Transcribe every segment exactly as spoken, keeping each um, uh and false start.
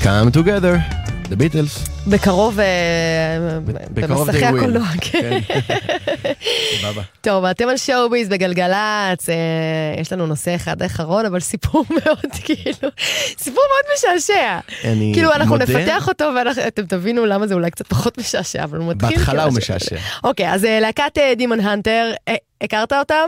Come Together, The Beatles. בקרוב, במסכי הקולנוע. טוב, אתם על שואוביז בגלגלץ, יש לנו נושא אחד אחרון, אבל סיפור מאוד, כאילו, סיפור מאוד משעשע. כאילו, אנחנו נפתח אותו, ואתם תבינו למה זה אולי קצת פחות משעשע, אבל הוא מתחיל. בהתחלה הוא משעשע. אוקיי, אז להקת דימון הנטר, הכרת אותם?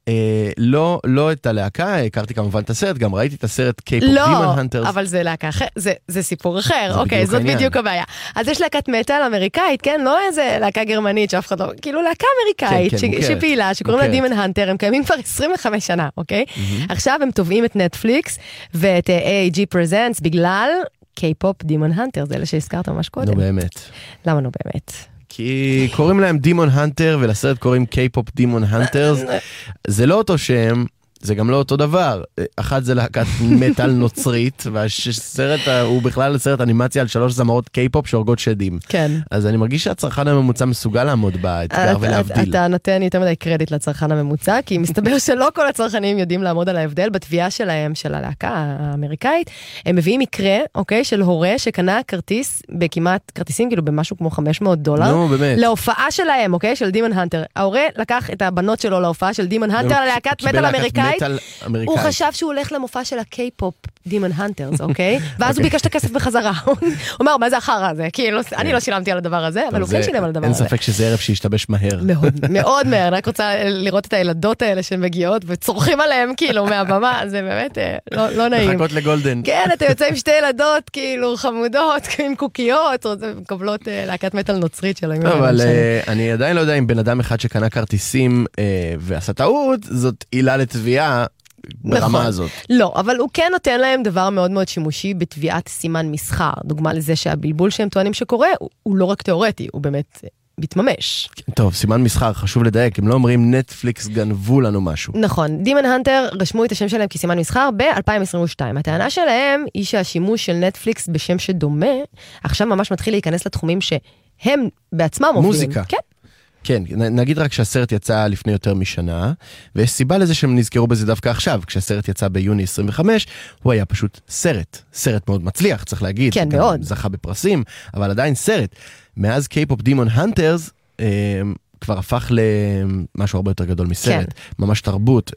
לא, לא את הלהקה, הכרתי כמובן את הסרט, גם ראיתי את הסרט K-pop Demon Hunters. לא, אבל זה להקה אחר, זה סיפור אחר, אוקיי, זאת בדיוק הבעיה. אז יש להקת מטל אמריקאית, כן, לא איזה להקה גרמנית שאף אחד לא, כאילו להקה אמריקאית שפעילה, שקוראים לה דימון הנטר, הם קיימים כבר עשרים וחמש שנה, אוקיי? עכשיו הם תובעים את נטפליקס ואת איי ג'י Presents בגלל K-pop Demon Hunters, זה אלה שהזכרת ממש קודם. נו באמת. למה נו באמת? כי קוראים להם דימון הנטר, ולסרט קוראים K-pop דימון הנטרס. זה לא אותו שם, זה גם לא אותו דבר. אחת זה להקת מטל נוצרית, והסרט הוא בכלל סרט אנימציה על שלוש זמרות K-פופ שהורגות שדים. כן. אז אני מרגיש שהצרכן הממוצע מסוגל לעמוד באתגר ולהבדיל. אתה נותן יותר מדי קרדיט לצרכן הממוצע, כי מסתבר שלא כל הצרכנים יודעים לעמוד על ההבדל. בתביעה שלהם, של הלהקה האמריקאית, הם מביאים מקרה, אוקיי, של הורה שקנה כרטיס, בכמעט כרטיסים, כאילו במשהו כמו חמש מאות דולר, נו, באמת. להופעה שלהם, אוקיי, של דימון הנטר. ההורה לקח את הבנות שלו להופעה של דימון הנטר, להקת מטל אמריקאית. הוא חשב שהוא הולך למופע של הקיי-פופ דימון הנטרס, אוקיי? ואז הוא ביקש את הכסף בחזרה. הוא אומר, מה זה אחר הזה? כאילו, אני לא שילמתי על הדבר הזה, אבל הוא כן שילם על הדבר הזה. אין ספק שזה ערב שישתבש מהר. מאוד, מאוד מהר. אני רק רוצה לראות את הילדות האלה שהן מגיעות וצורכים עליהם, כאילו, מהבמה. זה באמת לא נעים. לחכות לגולדן. כן, אתה יוצא עם שתי ילדות, כאילו, חמודות, עם קוקיות, מקבלות להקת מטל נוצרית שלהם. אבל אני עדיין לא יודע אם בן אדם אחד שקנה כרטיסים ועשה טעות, זאת עילה לתביעה ברמה הזאת. לא, אבל הוא כן נותן להם דבר מאוד מאוד שימושי בתביעת סימן מסחר. דוגמה לזה שהבלבול שהם טוענים שקורה, הוא לא רק תיאורטי, הוא באמת מתממש. טוב, סימן מסחר, חשוב לדייק, הם לא אומרים נטפליקס גנבו לנו משהו. נכון, דימון הנטר רשמו את השם שלהם כסימן מסחר ב-אלפיים עשרים ושתיים. הטענה שלהם היא שהשימוש של נטפליקס בשם שדומה, עכשיו ממש מתחיל להיכנס לתחומים שהם בעצמם עובדים. מוזיקה. כן. כן, נגיד רק שהסרט יצא לפני יותר משנה, ויש סיבה לזה שהם נזכרו בזה דווקא עכשיו, כשהסרט יצא ביוני עשרים וחמש, הוא היה פשוט סרט, סרט מאוד מצליח, צריך להגיד. כן, מאוד. זכה בפרסים, אבל עדיין סרט. מאז K-pop Demon Hunters, כבר הפך למשהו הרבה יותר גדול מסרט, ממש תרבות,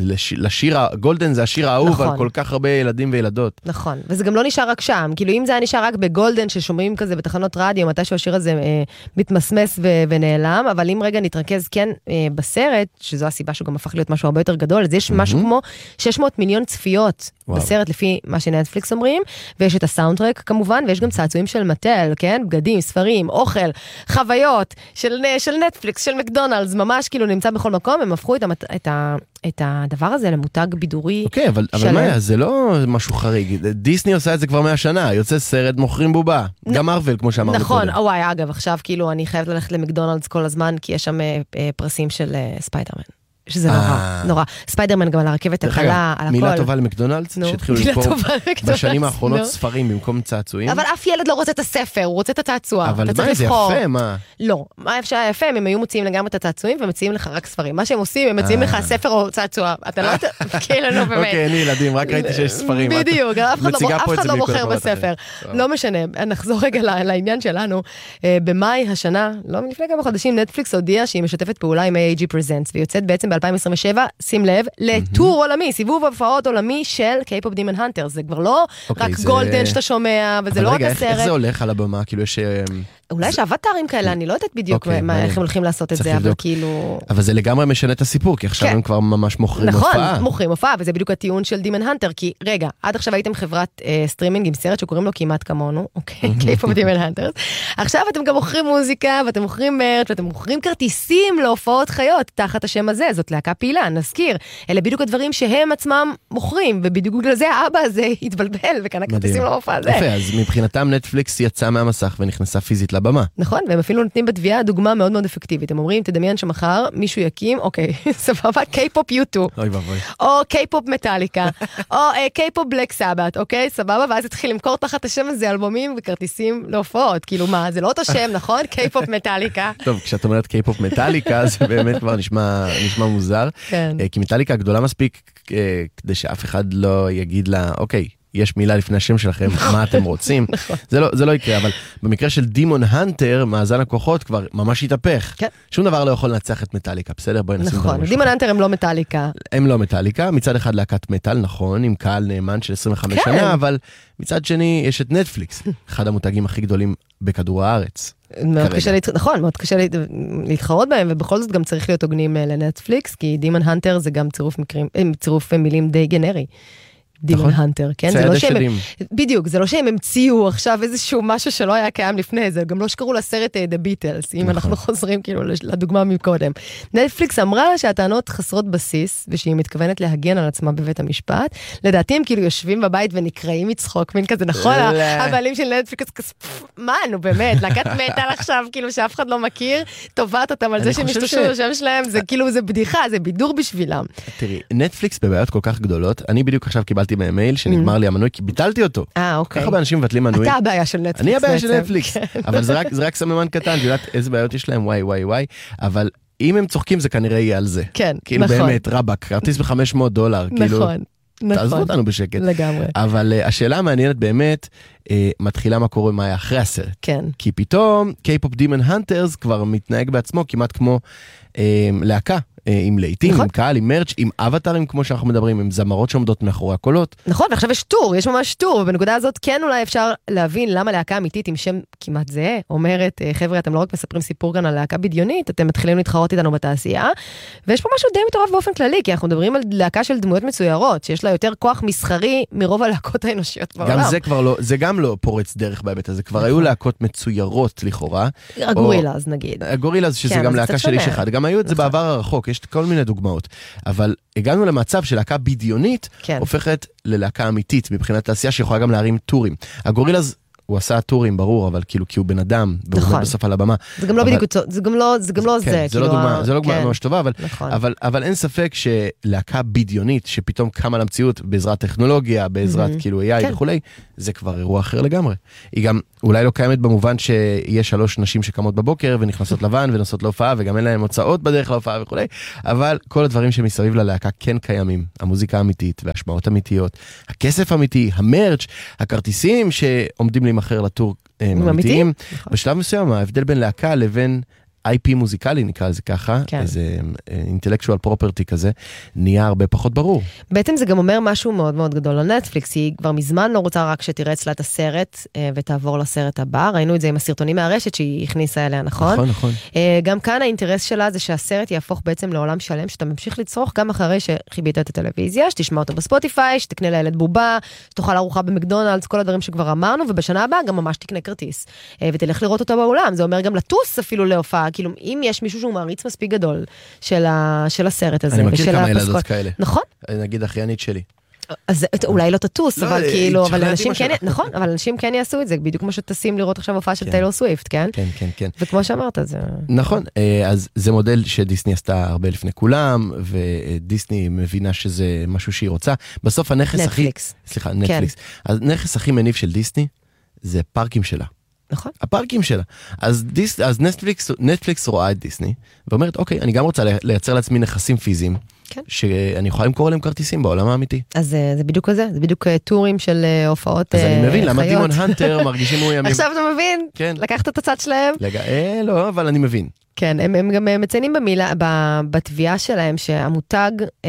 לשיר, גולדן זה השיר האהוב על כל כך הרבה ילדים וילדות. נכון, וזה גם לא נשאר רק שם, כאילו אם זה היה נשאר רק בגולדן ששומעים כזה בתחנות רדיו, מתי שהשיר הזה מתמסמס ונעלם, אבל אם רגע נתרכז כן בסרט, שזו הסיבה שהוא גם הפך להיות משהו הרבה יותר גדול, אז יש משהו כמו שש מאות מיליון צפיות בסרט לפי מה שנטפליקס אומרים, ויש את הסאונדטרק כמובן, ויש גם צעצועים של מטל, כן? בגדים, ספרים, אוכל, חוויות של נטפליקס, של מקדונלדס, ממש כאילו נמצא בכל מקום, הם הפכו את, המת... את, ה... את הדבר הזה למותג בידורי. אוקיי, אבל, אבל מה, זה לא משהו חריג. דיסני עושה את זה כבר מאה שנה, יוצא סרט, מוכרים בובה. נ... גם מרוול, כמו שאמרנו נכון, קודם. נכון, וואי, אגב, עכשיו כאילו אני חייבת ללכת למקדונלדס כל הזמן, כי יש שם אה, אה, פרסים של אה, ספיידרמן. שזה נורא, נורא. ספיידרמן גם על הרכבת הקלה, על הכל. מילה טובה למקדונלדס, שהתחילו למכור בשנים האחרונות ספרים במקום צעצועים. אבל אף ילד לא רוצה את הספר, הוא רוצה את הצעצוע. אבל מה, זה יפה, מה? לא, מה אפשר יפה, הם היו מוציאים לגמרי את הצעצועים, ומציעים לך רק ספרים. מה שהם עושים, הם מציעים לך ספר או צעצוע. אתה לא... כאילו, לא באמת. אוקיי, אני ילדים, רק ראיתי שיש ספרים. בדיוק, אף אחד לא בוחר בספר. לא משנה, נחזור רגע לעניין שלנו. במאי השנה, לא לפני כמה חודשים, נטפליקס הודיעה שהיא משתפת פעולה עם איי ג'י Presents, ויוצאת בעצם ב-אלפיים עשרים ושבע, שים לב, לטור עולמי, סיבוב הופעות עולמי של K-pop Demon Hunters. זה כבר לא רק גולדן שאתה שומע, וזה לא רק הסרט. אבל רגע, איך זה הולך על הבמה? כאילו יש... אולי יש אבטרים כאלה, אני לא יודעת בדיוק איך הם הולכים לעשות את זה, אבל כאילו... אבל זה לגמרי משנה את הסיפור, כי עכשיו הם כבר ממש מוכרים הופעה. נכון, מוכרים הופעה, וזה בדיוק הטיעון של דימון הנטר, כי רגע, עד עכשיו הייתם חברת סטרימינג עם סרט שקוראים לו כמעט כמונו, אוקיי, K-pop Demon Hunters. עכשיו אתם גם מוכרים מוזיקה, ואתם מוכרים מרץ, ואתם מוכרים כרטיסים להופעות חיות, תחת השם הזה, זאת להקה פעילה, נזכיר. אלה בדיוק הדברים שהם עצמם מוכרים, ובדיוק בגלל זה האבא הזה התבלבל, וקנה כרטיסים להופעה הזה. יפה, אז מבחינתם נטפליקס יצא מהמסך ונכנסה פיזית לבמה. נכון, והם אפילו נותנים בתביעה דוגמה מאוד מאוד אפקטיבית. הם אומרים, תדמיין שמחר מישהו יקים, אוקיי, סבבה, K-pop יו טו. אוי ואבוי. או K-pop מטאליקה, או K-pop בלק סבת, אוקיי, סבבה, ואז התחיל למכור תחת השם הזה אלבומים וכרטיסים להופעות. כאילו מה, זה לא אותו שם, נכון? K-pop מטאליקה. טוב, כשאת אומרת K-pop מטאליקה, זה באמת כבר נשמע, נשמע מוזר. כן. כי מטאליקה גדולה מספיק, כדי שאף אחד לא יגיד לה, אוקיי, יש מילה לפני השם שלכם, מה אתם רוצים. זה לא, זה לא יקרה, אבל במקרה של דימון הנטר, מאזן הכוחות כבר ממש התהפך. כן. שום דבר לא יכול לנצח את מטאליקה, בסדר? בואי נשים דבר משהו. נכון, דימון הנטר הם לא מטאליקה. הם לא מטאליקה, מצד אחד להקת מטאל, נכון, עם קהל נאמן של עשרים וחמש שנה, אבל מצד שני יש את נטפליקס, אחד המותגים הכי גדולים בכדור הארץ. מאוד קשה להת... נכון, מאוד קשה להת... להתחרות בהם, ובכל זאת גם צריך להיות הוגנים לנטפליקס, כי דימון הנטר זה גם צירוף מקרים, צירוף מילים די גנרי. דימון הנטר, כן? זה לא שהם, בדיוק, זה לא שהם המציאו עכשיו איזשהו משהו שלא היה קיים לפני, זה גם לא שקראו לסרט The Beatles, אם אנחנו חוזרים כאילו לדוגמה מקודם. נטפליקס אמרה שהטענות חסרות בסיס, ושהיא מתכוונת להגן על עצמה בבית המשפט, לדעתי הם כאילו יושבים בבית ונקראים מצחוק, מין כזה, נכון? הבעלים של נטפליקס, מה, נו באמת, להקת מטאל עכשיו, כאילו שאף אחד לא מכיר, תובעת אותם על זה שהם משתמשו לשם שלהם, זה כאילו, זה בדיחה, זה בידור בשבילם. תראי, נטפליקס בבעיות כל כך גדולות, אני בדיוק עכשיו קיבלתי במייל שנגמר לי המנוי, כי ביטלתי אותו. אה, אוקיי. ככה באנשים מבטלים מנוי. אתה הבעיה של נטפליקס. אני הבעיה של נטפליקס. אבל זה רק, זה רק סממן קטן, יודעת איזה בעיות יש להם, וואי, וואי, וואי. אבל אם הם צוחקים, זה כנראה יהיה על זה. כן, כאילו באמת, רבק, כרטיס ב-חמש מאות דולר. נכון, נכון. תעזבו אותנו בשקט. לגמרי. אבל השאלה המעניינת באמת, מתחילה מה קורה, מה היה אחרי הסרט. כן. כי פתאום, K-pop Demon Hunters כבר מתנהג בעצמו כמעט כמו להקה. עם לעיתים, נכון. עם קהל, עם מרץ', עם אבטרים, כמו שאנחנו מדברים, עם זמרות שעומדות מאחורי הקולות. נכון, ועכשיו יש טור, יש ממש טור, ובנקודה הזאת כן אולי אפשר להבין למה להקה אמיתית עם שם כמעט זה, אומרת, חבר'ה, אתם לא רק מספרים סיפור כאן על להקה בדיונית, אתם מתחילים להתחרות איתנו בתעשייה, ויש פה משהו די מטורף באופן כללי, כי אנחנו מדברים על להקה של דמויות מצוירות, שיש לה יותר כוח מסחרי מרוב הלהקות האנושיות בעולם. גם זה כבר לא, זה גם לא פורץ דרך בהיבט הזה, כבר היו להקות מצוירות לכאורה. הגורילאז נגיד. הגורילאז, שזה גם להקה של איש אחד. גם היו את זה בעבר הרחוק, יש כל מיני דוגמאות, אבל הגענו למצב של להקה בדיונית, כן. הופכת ללהקה אמיתית, מבחינת תעשייה שיכולה גם להרים טורים. הגורילאז, הוא עשה טורים, ברור, אבל כאילו, כי הוא בן אדם, והוא נכון. עומד בסוף על הבמה. זה גם לא בדיוק, זה גם לא זה. גם לא כן, זה, זה לא דוגמה, זה לא דוגמה כן. ממש טובה, אבל, נכון. אבל, אבל אין ספק שלהקה בדיונית, שפתאום קמה למציאות בעזרת טכנולוגיה, בעזרת mm-hmm. כאילו איי איי כן. וכולי, זה כבר אירוע אחר לגמרי. היא גם אולי לא קיימת במובן שיש שלוש נשים שקמות בבוקר ונכנסות לבן ונוסעות להופעה, וגם אין להם הוצאות בדרך להופעה וכולי, אבל כל הדברים שמסביב ללהקה כן קיימים. המוזיקה האמיתית והשמעות אמיתיות, הכסף אמיתי, המרץ', הכרטיסים שעומדים להימחר לטור אמיתיים. בשלב מסוים, ההבדל בין להקה לבין איי פי מוזיקלי, נקרא לזה ככה, כן. איזה אינטלקטואל פרופרטי כזה, נהיה הרבה פחות ברור. בעצם זה גם אומר משהו מאוד מאוד גדול על נטפליקס, היא כבר מזמן לא רוצה רק שתראה אצלה את הסרט, ותעבור לסרט הבא, ראינו את זה עם הסרטונים מהרשת שהיא הכניסה אליה, נכון? נכון, נכון. גם כאן האינטרס שלה זה שהסרט יהפוך בעצם לעולם שלם, שאתה ממשיך לצרוך גם אחרי שחיבית את הטלוויזיה, שתשמע אותו בספוטיפיי, שתקנה לילד בובה, שתאכל ארוחה במקדונלדס, כל הדברים שכבר אמרנו, ובשנה הבאה גם ממש תקנה כרטיס, ותלך לראות אותו באולם. זה אומר גם לטוס אפילו להופעה, כאילו אם יש מישהו שהוא מעריץ מספיק גדול של, ה, של הסרט הזה. אני מכיר כמה ילדות כאלה. נכון. נגיד אחיינית שלי. אז אולי לא תטוס, אבל כאילו, אבל אנשים כן, נכון, אבל אנשים כן יעשו את זה, בדיוק כמו שטסים לראות עכשיו הופעה של טיילור סוויפט, כן? כן, כן, כן. וכמו שאמרת, זה... נכון, אז זה מודל שדיסני עשתה הרבה לפני כולם, ודיסני מבינה שזה משהו שהיא רוצה. בסוף הנכס הכי... נטפליקס. סליחה, נטפליקס. הנכס הכי מניב של דיסני, זה פארקים שלה. נכון. הפארקים שלה. אז, דיס, אז נטפליקס, נטפליקס רואה את דיסני, ואומרת, אוקיי, אני גם רוצה לייצר לעצמי נכסים פיזיים, כן. שאני יכולה למכור להם כרטיסים בעולם האמיתי. אז זה בדיוק כזה, זה בדיוק טורים של הופעות חיות. אז אני מבין, למה דימון הנטר מרגישים מאוימים. עכשיו אתה מבין? כן. לקחת את הצד שלהם? לג... אה, לא, אבל אני מבין. כן, הם, הם גם מציינים במילה, בתביעה שלהם, שהמותג...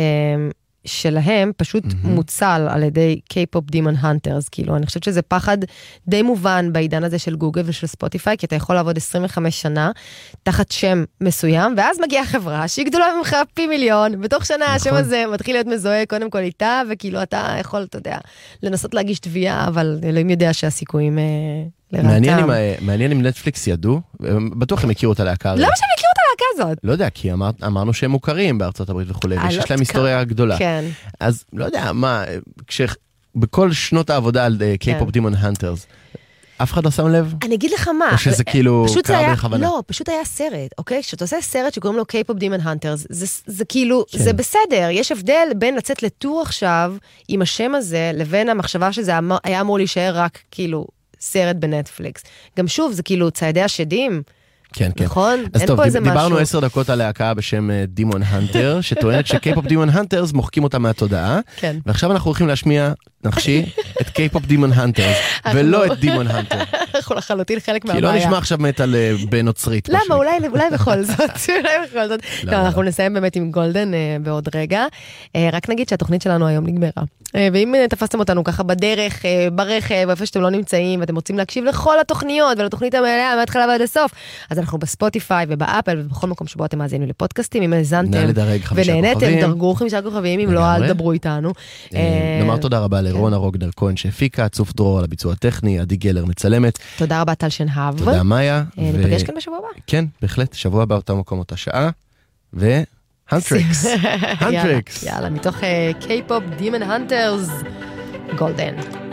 שלהם פשוט mm-hmm. מוצל על ידי K-pop Demon Hunters, כאילו, אני חושבת שזה פחד די מובן בעידן הזה של גוגל ושל ספוטיפיי, כי אתה יכול לעבוד עשרים וחמש שנה תחת שם מסוים, ואז מגיעה חברה שהיא גדולה ממך פי מיליון, בתוך שנה נכון. השם הזה מתחיל להיות מזוהה קודם כל איתה, וכאילו אתה יכול, אתה יודע, לנסות להגיש תביעה, אבל אלוהים יודע שהסיכויים... מעניין אם, מעניין אם נטפליקס ידעו, בטוח הם הכירו את הלהקה. למה שהם הכירו את הלהקה הזאת? לא יודע, כי אמר, אמרנו שהם מוכרים בארצות הברית וכולי, ויש להם היסטוריה גדולה. כן. אז לא יודע, מה, כשבכל שנות העבודה על K-pop Demon Hunters, אף אחד לא שם לב? אני אגיד לך מה. או שזה כאילו קרה בכוונה? לא, פשוט היה סרט, אוקיי? כשאתה עושה סרט שקוראים לו K-pop Demon Hunters, זה, זה כאילו, כן. זה בסדר. יש הבדל בין לצאת לטור עכשיו עם השם הזה, לבין המחשבה שזה היה אמור להישאר רק כאילו סרט בנטפליקס. גם שוב, זה כאילו ציידי השדים, כן, כן. נכון? אז אין טוב, פה איזה משהו. דיברנו עשר דקות על להקה בשם דימון הנטר, שטוענת שקיי-פופ דימון הנטרס מוחקים אותה מהתודעה, כן. ועכשיו אנחנו הולכים להשמיע, נחשי, את קיי-פופ דימון הנטרס, ולא את דימון הנטר. אנחנו לחלוטין חלק כי מהבעיה. לא נשמע עכשיו מטל בנוצרית. למה? אולי, אולי בכל זאת, אולי בכל זאת. לא, טוב, לא. אנחנו נסיים באמת עם גולדן אה, בעוד רגע. אה, רק נגיד שהתוכנית שלנו היום נגמרה. אה, ואם אה, תפסתם אותנו ככה בדרך, אה, ברכב, איפה שאתם לא נמצאים, ואתם רוצים להקשיב לכל התוכניות ולתוכנית המלאה מההתחלה ועד הסוף, אז אנחנו בספוטיפיי ובאפל ובכל מקום שבו אתם מאזינים לפודקאסטים, אם האזנתם נא לדרג חמישה ונהנתם, כוכבים. דרגו חמישה כוכבים, אם לא, לגמרי. אל דברו איתנו. אה, נאמר תודה רבה לרונה רוגנר כהן שהפיקה, צוף דרור על הביצוע הטכני, עדי גלר מצלמת. תודה רבה טל שנהב. תודה מאיה. אה, ו- ניפגש כאן בשבוע הבא. כן, בהחלט, שבוע הבא אותה מקום אותה שעה, והנטריקס. הנטריקס. יאללה, מתוך קיי-פופ דימון הנטרס, גולדן.